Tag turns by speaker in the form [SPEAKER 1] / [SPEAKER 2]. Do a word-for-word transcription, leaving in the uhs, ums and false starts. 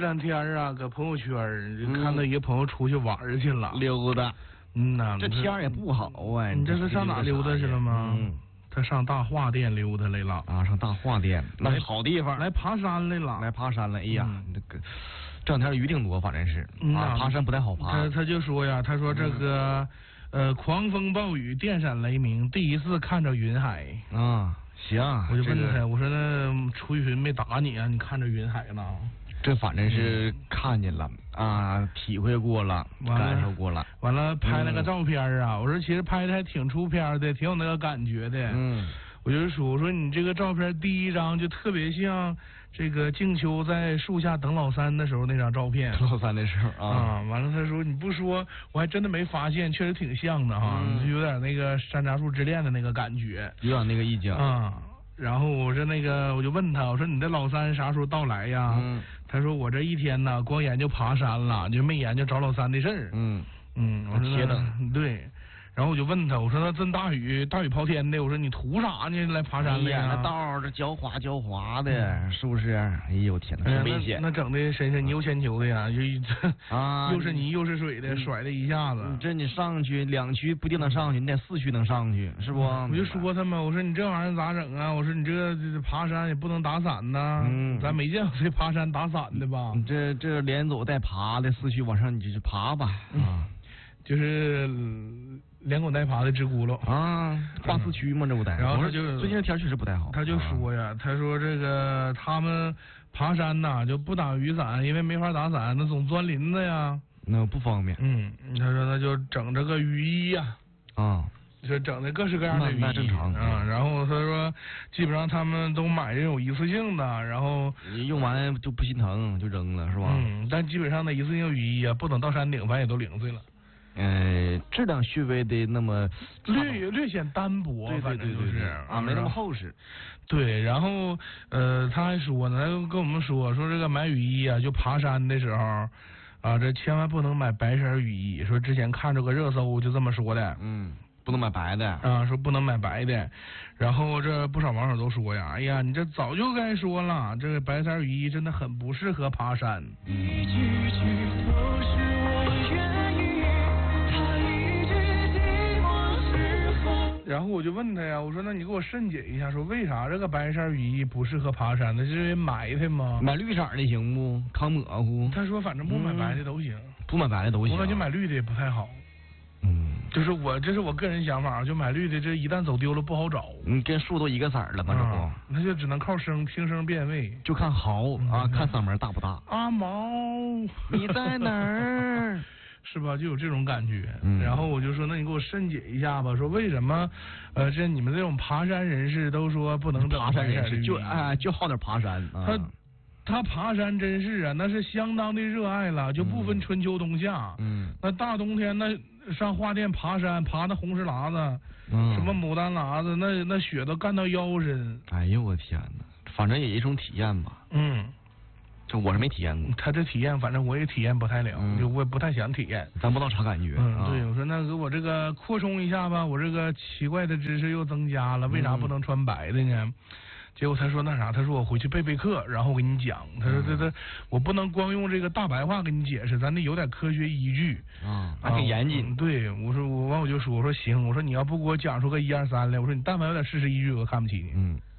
[SPEAKER 1] 两天啊，搁朋友圈就看到一个朋友出去玩去了，
[SPEAKER 2] 溜达。
[SPEAKER 1] 嗯呐，
[SPEAKER 2] 这天也不好啊。
[SPEAKER 1] 你这是上哪溜达去了吗？
[SPEAKER 2] 嗯，
[SPEAKER 1] 他上大化店溜达来了
[SPEAKER 2] 啊，上大化店，那是好地方。
[SPEAKER 1] 来爬山来了，
[SPEAKER 2] 来爬山了。哎呀，这个这两天雨挺多，反正是啊，爬山不太好爬。
[SPEAKER 1] 他他就说呀，他说这个呃，狂风暴雨，电闪雷鸣，第一次看着云海
[SPEAKER 2] 啊。行，
[SPEAKER 1] 我就问他，我说那楚雨荨没打你啊？你看着云海呢？
[SPEAKER 2] 这反正是看见了啊，体会过了，感受过了。
[SPEAKER 1] 完了拍那个照片啊，我说其实拍的还挺出片的，挺有那个感觉的。
[SPEAKER 2] 嗯，
[SPEAKER 1] 我就说我说你这个照片第一张就特别像这个静秋在树下等老三的时候那张照片。
[SPEAKER 2] 老三的时候啊。
[SPEAKER 1] 啊，完了他说你不说我还真的没发现，确实挺像的哈，
[SPEAKER 2] 嗯、
[SPEAKER 1] 就有点那个山楂树之恋的那个感觉，
[SPEAKER 2] 有点那个意境
[SPEAKER 1] 啊。然后我说那个，我就问他，我说你的老三啥时候到来呀？
[SPEAKER 2] 嗯，
[SPEAKER 1] 他说我这一天呢，光研究爬山了，就没研究找老三的事儿。
[SPEAKER 2] 嗯
[SPEAKER 1] 嗯，我说
[SPEAKER 2] 贴等
[SPEAKER 1] 对。然后我就问他，我说那这大雨大雨抛天的，我说你图啥呢？来爬山来呀？
[SPEAKER 2] 那道这浇滑浇滑的，嗯、是不是？哎呦天哪，
[SPEAKER 1] 很
[SPEAKER 2] 危险！
[SPEAKER 1] 那整的神神牛千秋的呀，就
[SPEAKER 2] 啊，
[SPEAKER 1] 又是泥又是水的，甩的一下子。
[SPEAKER 2] 这你上去两区不一定能上去，你得四区能上去，是不？
[SPEAKER 1] 我就说他们，我说你这玩意儿咋整啊？我说你这个爬山也不能打伞呐，
[SPEAKER 2] 嗯，
[SPEAKER 1] 咱没见过谁爬山打伞的吧？
[SPEAKER 2] 你这这连走带爬的四区往上，你就去爬吧啊。
[SPEAKER 1] 嗯就是连滚带爬的直轱辘
[SPEAKER 2] 啊，跨四区嘛，这不得。
[SPEAKER 1] 然后他就
[SPEAKER 2] 最近的天确实不太好。
[SPEAKER 1] 他就说呀，他说这个他们爬山呐就不打雨伞，因为没法打伞，那总钻林子呀，
[SPEAKER 2] 那不方便。
[SPEAKER 1] 嗯，他说那就整这个雨衣呀，
[SPEAKER 2] 啊，
[SPEAKER 1] 就整的各式各样的雨衣，
[SPEAKER 2] 那正常
[SPEAKER 1] 啊。然后他说基本上他们都买这种一次性的，然后
[SPEAKER 2] 你用完就不心疼就扔了，是吧？
[SPEAKER 1] 嗯，但基本上的一次性雨衣啊，不等到山顶，反正也都零碎了。
[SPEAKER 2] 呃，质量稍微的那么
[SPEAKER 1] 略略显单薄，
[SPEAKER 2] 对
[SPEAKER 1] 反正就是
[SPEAKER 2] 啊，没那么厚实。
[SPEAKER 1] 对，然后呃，他还说呢，他跟我们说说这个买雨衣啊，就爬山的时候啊，这千万不能买白色雨衣。说之前看着个热搜就这么说的，
[SPEAKER 2] 嗯，不能买白的
[SPEAKER 1] 啊，说不能买白的。然后这不少网友都说呀，哎呀，你这早就该说了，这个白色雨衣真的很不适合爬山。一句句都是我愿。然后我就问他呀，我说那你给我慎解一下，说为啥这个白色雨衣不适合爬山呢？是因为埋汰吗？
[SPEAKER 2] 买绿色的行不？抗模糊。
[SPEAKER 1] 他说反正不买白的都行，
[SPEAKER 2] 嗯、不买白的都行。
[SPEAKER 1] 我感觉买绿的也不太好。
[SPEAKER 2] 嗯，
[SPEAKER 1] 就是我这是我个人想法，就买绿的，这一旦走丢了不好找。
[SPEAKER 2] 你跟树都一个色了嘛，这不、啊？
[SPEAKER 1] 那就只能靠声听声辨位，
[SPEAKER 2] 就看嚎啊，
[SPEAKER 1] 嗯、
[SPEAKER 2] 看嗓门大不大。
[SPEAKER 1] 阿毛，
[SPEAKER 2] 你在哪儿？
[SPEAKER 1] 是吧？就有这种感觉，
[SPEAKER 2] 嗯、
[SPEAKER 1] 然后我就说，那你给我慎解一下吧，说为什么，呃，这你们这种爬山人士都说不能整
[SPEAKER 2] 爬山人士，就
[SPEAKER 1] 哎、
[SPEAKER 2] 呃、就好点爬山。
[SPEAKER 1] 啊、他他爬山真是啊，那是相当的热爱了，就不分春秋冬夏。
[SPEAKER 2] 嗯，
[SPEAKER 1] 那大冬天那上花店爬山，爬那红石喇子，
[SPEAKER 2] 嗯、
[SPEAKER 1] 什么牡丹喇子，那那雪都干到腰深。
[SPEAKER 2] 哎呦我天哪，反正也一种体验吧。
[SPEAKER 1] 嗯。
[SPEAKER 2] 这我是没体验过，
[SPEAKER 1] 他这体验反正我也体验不太了，
[SPEAKER 2] 嗯、
[SPEAKER 1] 就我也不太想体验，
[SPEAKER 2] 咱不知道啥感觉。
[SPEAKER 1] 嗯，
[SPEAKER 2] 啊、
[SPEAKER 1] 对，我说那给我这个扩充一下吧，我这个奇怪的知识又增加了，为啥不能穿白的呢？嗯、结果他说那啥，他说我回去备备课，然后我给你讲。他说这这、嗯、我不能光用这个大白话给你解释，咱得有点科学依据
[SPEAKER 2] 啊，还挺严谨。
[SPEAKER 1] 嗯、对，我说我完我就说我说行，我说你要不给我讲出个一二三来，我说你但凡有点事实依据，我看不起你。
[SPEAKER 2] 嗯。